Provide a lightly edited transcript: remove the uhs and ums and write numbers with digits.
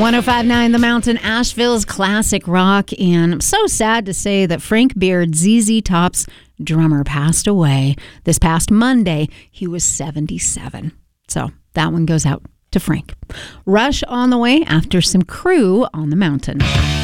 105.9 The Mountain, Asheville's classic rock. And I'm so sad to say that Frank Beard, ZZ Top's drummer, passed away this past Monday. He was 77. So that one goes out to Frank. Rush on the way after some Crew on the Mountain.